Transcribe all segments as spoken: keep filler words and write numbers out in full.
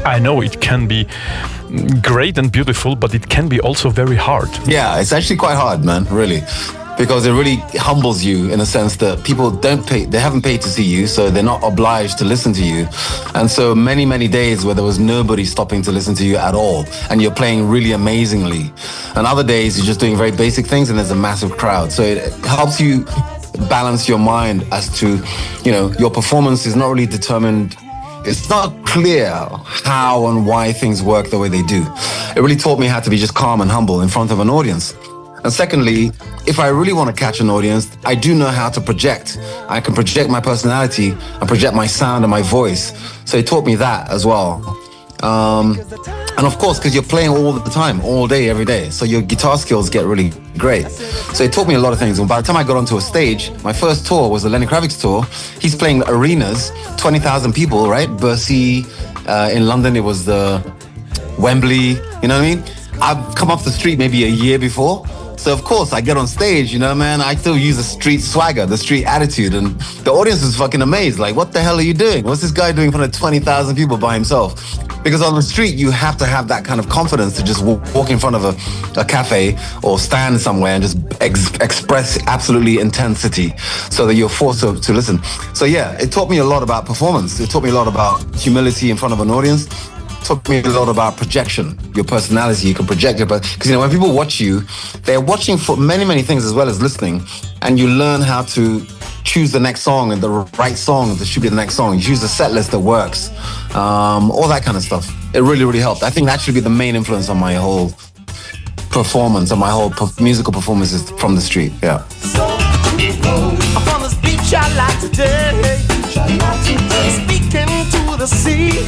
I know it can be great and beautiful, but it can be also very hard. Yeah, it's actually quite hard, man, really. Because it really humbles you in a sense that people don't pay, they haven't paid to see you, so they're not obliged to listen to you. And so many, many days where there was nobody stopping to listen to you at all, and you're playing really amazingly. And other days you're just doing very basic things and there's a massive crowd. So it helps you balance your mind as to, you know, your performance is not really determined. It's not clear how and why things work the way they do. It really taught me how to be just calm and humble in front of an audience. And secondly, if I really want to catch an audience, I do know how to project. I can project my personality and project my sound and my voice. So it taught me that as well. Um, and of course, because you're playing all the time, all day, every day. So your guitar skills get really great. So it taught me a lot of things. And by the time I got onto a stage, my first tour was the Lenny Kravitz tour. He's playing arenas, twenty thousand people, right? Bercy, uh, in London, it was the Wembley, you know what I mean? I've come off the street maybe a year before. So of course I get on stage, you know, man, I still use the street swagger, the street attitude, and the audience is fucking amazed. Like, what the hell are you doing? What's this guy doing in front of twenty thousand people by himself? Because on the street, you have to have that kind of confidence to just walk, walk in front of a, a cafe or stand somewhere and just ex- express absolutely intensity so that you're forced to, to listen. So yeah, it taught me a lot about performance. It taught me a lot about humility in front of an audience. Taught me a lot about projection, your personality. You can project your, because you know when people watch you, they're watching for many many things as well as listening, and you learn how to choose the next song and the right song that should be the next song. You choose the set list that works, um, all that kind of stuff. It really really helped. I think that should be the main influence on my whole performance, on my whole p- musical performances from the street. Yeah. So, up on this beach I like today, speaking to the sea.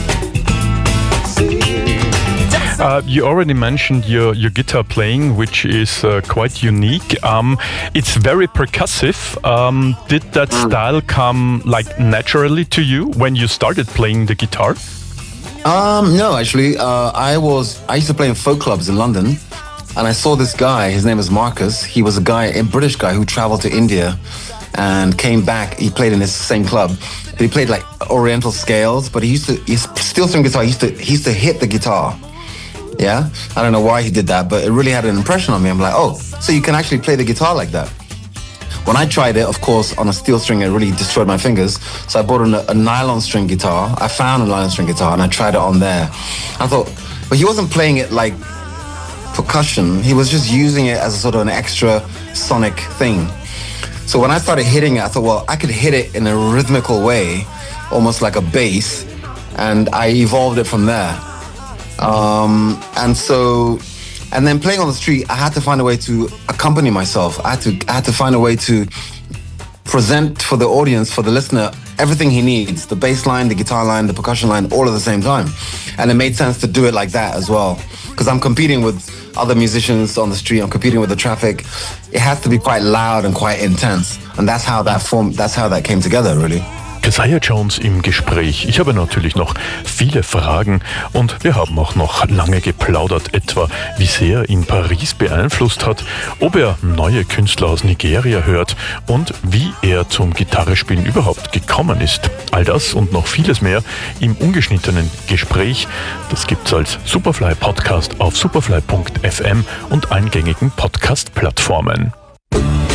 Uh, you already mentioned your, your guitar playing, which is uh, quite unique. Um, it's very percussive. Um, did that style come like naturally to you when you started playing the guitar? Um, no, actually, uh, I was I used to play in folk clubs in London, and I saw this guy. His name is Marcus. He was a guy, a British guy who traveled to India and came back. He played in this same club. He played like Oriental scales, but he used to he's steel string guitar. He used to he used to hit the guitar. Yeah, I don't know why he did that, but it really had an impression on me. I'm like, oh, so you can actually play the guitar like that. When I tried it, of course, on a steel string, it really destroyed my fingers. So I bought a, a nylon string guitar. I found a nylon string guitar and I tried it on there. I thought, but he wasn't playing it like percussion. He was just using it as a sort of an extra sonic thing. So when I started hitting it, I thought, well, I could hit it in a rhythmical way, almost like a bass, and I evolved it from there. Um, and so, and then playing on the street, I had to find a way to accompany myself. I had to, I had to find a way to present for the audience, for the listener, everything he needs, the bass line, the guitar line, the percussion line, all at the same time. And it made sense to do it like that as well. Because I'm competing with other musicians on the street, I'm competing with the traffic. It has to be quite loud and quite intense. And that's how that form, that's how that came together, really. Keziah Jones im Gespräch. Ich habe natürlich noch viele Fragen und wir haben auch noch lange geplaudert, etwa wie sehr ihn Paris beeinflusst hat, ob er neue Künstler aus Nigeria hört und wie er zum Gitarrespielen überhaupt gekommen ist. All das und noch vieles mehr im ungeschnittenen Gespräch. Das gibt's als Superfly Podcast auf superfly punkt f m und allen gängigen Podcast-Plattformen.